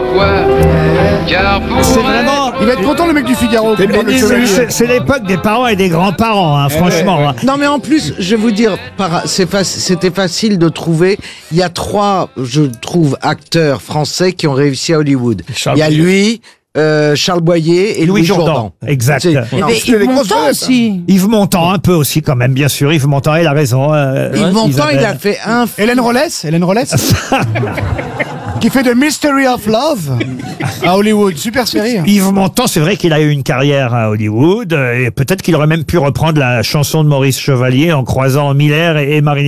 pourquoi. Car pour C'est vraiment... Il va être content le mec du Figaro. C'est l'époque des parents et des grands-parents, hein, franchement. Hein. Non mais en plus, je vais vous dire, c'était facile de trouver. Il y a 3, je trouve, acteurs français qui ont réussi à Hollywood. Il y a lui, Charles Boyer et Louis Jourdan. Exact. Yves Montand aussi. Yves Montand un peu aussi quand même, bien sûr. Yves Montand, il a raison. Yves Montand, il a fait un... Hélène Rollès qui fait de Mystery of Love à Hollywood. Super série. Yves Montand, c'est vrai qu'il a eu une carrière à Hollywood et peut-être qu'il aurait même pu reprendre la chanson de Maurice Chevalier en croisant Miller et Marilyn